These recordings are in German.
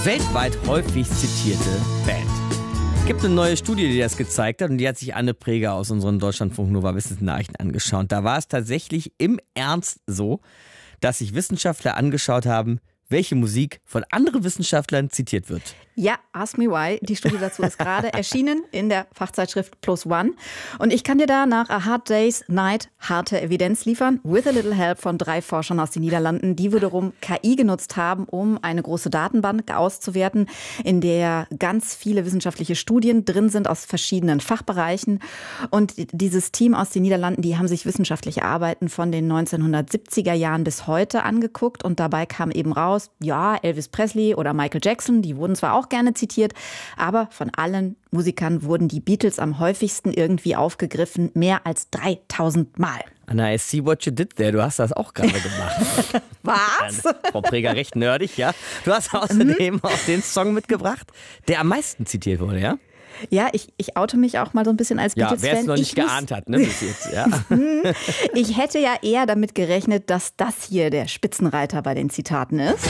Weltweit häufig zitierte Band. Es gibt eine neue Studie, die das gezeigt hat, und die hat sich Anne Preger aus unseren Deutschlandfunk Nova Wissensnachrichten angeschaut. Da war es tatsächlich im Ernst so, dass sich Wissenschaftler angeschaut haben, welche Musik von anderen Wissenschaftlern zitiert wird. Ja, Ask Me Why. Die Studie dazu ist gerade erschienen in der Fachzeitschrift Plus One. Und ich kann dir da nach A Hard Day's Night harte Evidenz liefern, with a little help von 3 Forschern aus den Niederlanden, die wiederum KI genutzt haben, um eine große Datenbank auszuwerten, in der ganz viele wissenschaftliche Studien drin sind aus verschiedenen Fachbereichen. Und dieses Team aus den Niederlanden, die haben sich wissenschaftliche Arbeiten von den 1970er Jahren bis heute angeguckt. Und dabei kam eben raus, ja, Elvis Presley oder Michael Jackson, die wurden zwar auch gerne zitiert, aber von allen Musikern wurden die Beatles am häufigsten irgendwie aufgegriffen, mehr als 3000 Mal. Anna, I see what you did there. Du hast das auch gerade gemacht. Was? Frau Preger, recht nerdig, ja. Du hast außerdem auch den Song mitgebracht, der am meisten zitiert wurde, ja? Ja, ich oute mich auch mal so ein bisschen als Beatles-Fan. Ja, wer es noch nicht geahnt hat, ne, bis jetzt, ja. Ich hätte ja eher damit gerechnet, dass das hier der Spitzenreiter bei den Zitaten ist.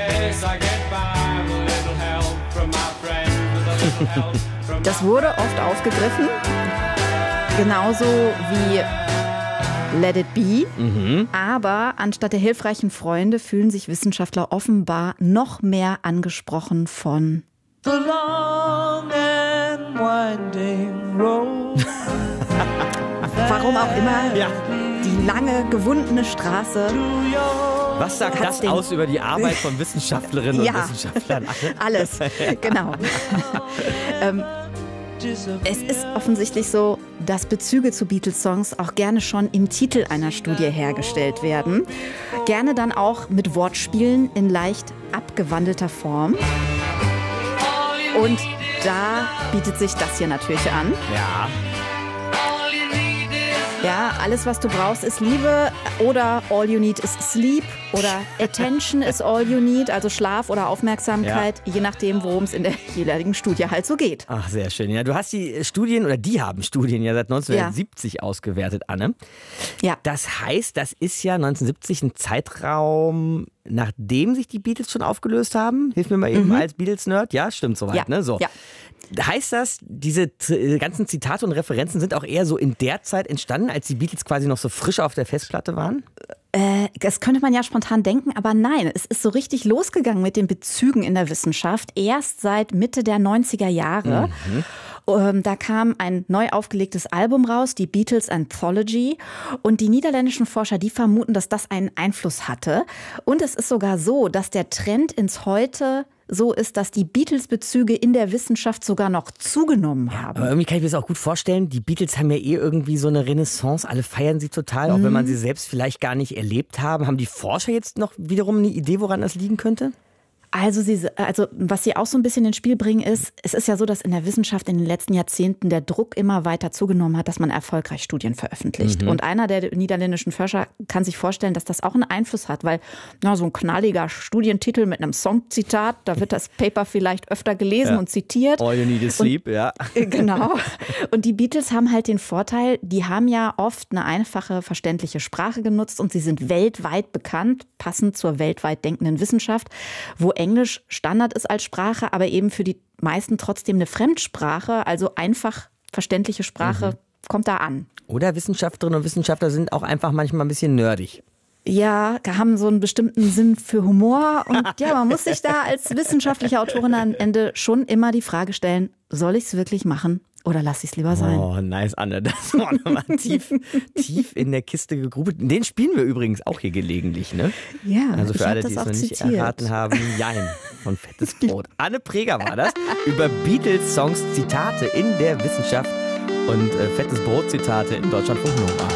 Das wurde oft aufgegriffen, genauso wie Let It Be. Aber anstatt der hilfreichen Freunde fühlen sich Wissenschaftler offenbar noch mehr angesprochen von The long and winding road. Warum auch immer, Ja. die lange gewundene Straße. Was sagt Hat's das aus über die Arbeit von Wissenschaftlerinnen und Wissenschaftlern? Alles, genau. Es ist offensichtlich so, dass Bezüge zu Beatles-Songs auch gerne schon im Titel einer Studie hergestellt werden. Gerne dann auch mit Wortspielen in leicht abgewandelter Form. Und da bietet sich das hier natürlich an. Ja. Ja, alles, was du brauchst, ist Liebe, oder all you need is sleep, oder attention is all you need, also Schlaf oder Aufmerksamkeit, je nachdem, worum es in der jeweiligen Studie halt so geht. Ach, sehr schön. Ja, du hast die Studien, oder die haben Studien ja seit 1970 ausgewertet, Anne. Ja. Das heißt, das ist ja 1970 ein Zeitraum, nachdem sich die Beatles schon aufgelöst haben. Hilf mir mal eben als Beatles-Nerd. Ja, stimmt soweit, Ja. ne? So. Ja. Heißt das, diese ganzen Zitate und Referenzen sind auch eher so in der Zeit entstanden, als die Beatles quasi noch so frisch auf der Festplatte waren? Das könnte man ja spontan denken, aber nein, es ist so richtig losgegangen mit den Bezügen in der Wissenschaft erst seit Mitte der 90er Jahre. Da kam ein neu aufgelegtes Album raus, die Beatles Anthology. Und die niederländischen Forscher, die vermuten, dass das einen Einfluss hatte. Und es ist sogar so, dass der Trend ins Heute so ist, dass die Beatles-Bezüge in der Wissenschaft sogar noch zugenommen haben. Aber irgendwie kann ich mir das auch gut vorstellen, die Beatles haben ja irgendwie so eine Renaissance, alle feiern sie total, auch wenn man sie selbst vielleicht gar nicht erlebt haben. Haben die Forscher jetzt noch wiederum eine Idee, woran das liegen könnte? Also was sie auch so ein bisschen ins Spiel bringen ist, es ist ja so, dass in der Wissenschaft in den letzten Jahrzehnten der Druck immer weiter zugenommen hat, dass man erfolgreich Studien veröffentlicht. Und einer der niederländischen Forscher kann sich vorstellen, dass das auch einen Einfluss hat, weil so ein knalliger Studientitel mit einem Songzitat, da wird das Paper vielleicht öfter gelesen und zitiert. All you need is sleep, ja. Genau. Und die Beatles haben halt den Vorteil, die haben ja oft eine einfache, verständliche Sprache genutzt und sie sind weltweit bekannt, passend zur weltweit denkenden Wissenschaft, wo Englisch Standard ist als Sprache, aber eben für die meisten trotzdem eine Fremdsprache, also einfach verständliche Sprache kommt da an. Oder Wissenschaftlerinnen und Wissenschaftler sind auch einfach manchmal ein bisschen nerdig. Ja, haben so einen bestimmten Sinn für Humor und ja, man muss sich da als wissenschaftliche Autorin am Ende schon immer die Frage stellen, soll ich es wirklich machen? Oder lass ich es lieber sein? Oh, nice, Anne. Das war nochmal tief in der Kiste gegrubelt. Den spielen wir übrigens auch hier gelegentlich, ne? Ja, also für ich alle, hab die es das noch auch nicht zitiert. erraten haben, Jein von Fettes Brot. Anne Preger war das. Über Beatles-Songs, Zitate in der Wissenschaft und Fettes Brot-Zitate in Deutschlandfunk Nova.